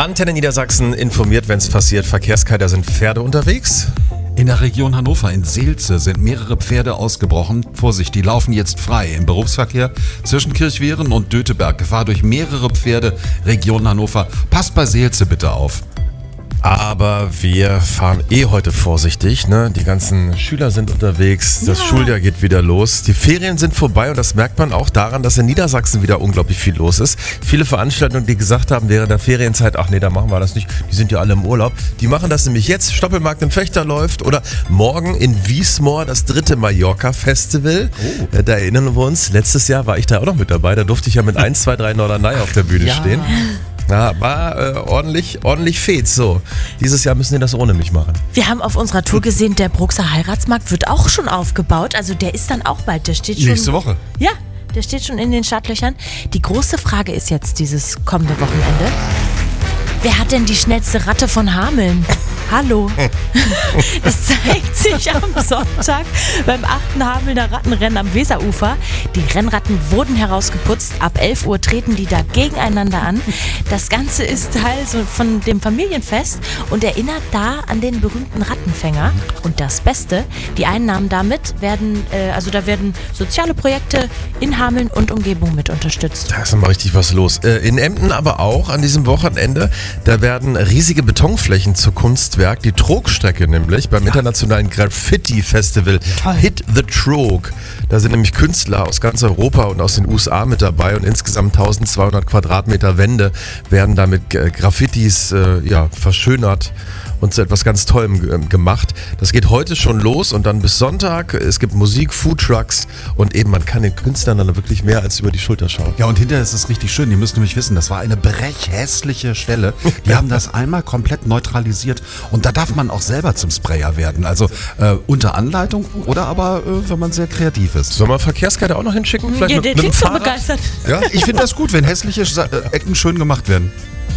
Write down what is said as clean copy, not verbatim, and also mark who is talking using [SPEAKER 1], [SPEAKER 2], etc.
[SPEAKER 1] Antenne Niedersachsen informiert, wenn es passiert. Verkehrskader sind Pferde unterwegs.
[SPEAKER 2] In der Region Hannover in Seelze sind mehrere Pferde ausgebrochen. Vorsicht, die laufen jetzt frei im Berufsverkehr zwischen Kirchwehren und Döteberg. Gefahr durch mehrere Pferde, Region Hannover. Passt bei Seelze bitte auf.
[SPEAKER 1] Aber wir fahren heute vorsichtig, ne? Die ganzen Schüler sind unterwegs, das Schuljahr geht wieder los. Die Ferien sind vorbei und das merkt man auch daran, dass in Niedersachsen wieder unglaublich viel los ist. Viele Veranstaltungen, die gesagt haben während der Ferienzeit, ach nee, da machen wir das nicht, die sind ja alle im Urlaub. Die machen das nämlich jetzt, Stoppelmarkt in Vechta läuft oder morgen in Wiesmoor das 3. Mallorca-Festival. Da erinnern wir uns, letztes Jahr war ich da auch noch mit dabei, da durfte ich ja mit 1, 2, 3 Norderney auf der Bühne stehen. Ja, war ordentlich Fets. So, dieses Jahr müssen die das ohne mich machen.
[SPEAKER 3] Wir haben auf unserer Tour gesehen, der Bruxer Heiratsmarkt wird auch schon aufgebaut. Also der ist dann auch bald. Der steht schon.
[SPEAKER 2] Nächste Woche.
[SPEAKER 3] Ja, der steht schon in den Startlöchern. Die große Frage ist jetzt dieses kommende Wochenende. Wer hat denn die schnellste Ratte von Hameln? Hallo. Das zeigt sich am Sonntag beim 8. Hamelner Rattenrennen am Weserufer. Die Rennratten wurden herausgeputzt. Ab 11 Uhr treten die da gegeneinander an. Das Ganze ist Teil so von dem Familienfest und erinnert da an den berühmten Rattenfänger. Und das Beste, die Einnahmen damit werden, da werden soziale Projekte in Hameln und Umgebung mit unterstützt.
[SPEAKER 1] Da ist nochmal richtig was los. In Emden aber auch an diesem Wochenende, da werden riesige Betonflächen zur Kunstwerk, die Trog-Strecke nämlich, beim internationalen Graffiti-Festival Hit the Trog. Da sind nämlich Künstler aus ganz Europa und aus den USA mit dabei und insgesamt 1200 Quadratmeter Wände werden da mit Graffitis verschönert und zu etwas ganz Tollem gemacht. Das geht heute schon los und dann bis Sonntag. Es gibt Musik, Foodtrucks und eben man kann den Künstlern dann wirklich mehr als über die Schulter schauen.
[SPEAKER 2] Ja, und hinterher ist es richtig schön. Die müssen nämlich wissen, das war eine brechhässliche Stelle. Die haben das einmal komplett neutralisiert und da darf man auch selber zum Sprayer werden. Also unter Anleitung oder aber wenn man sehr kreativ ist.
[SPEAKER 1] Sollen wir Verkehrskarte auch noch hinschicken?
[SPEAKER 3] Vielleicht der
[SPEAKER 1] mit
[SPEAKER 3] klingt
[SPEAKER 1] dem
[SPEAKER 3] so
[SPEAKER 1] Fahrrad?
[SPEAKER 3] begeistert.
[SPEAKER 2] Ja, ich finde das gut, wenn hässliche Ecken schön gemacht werden.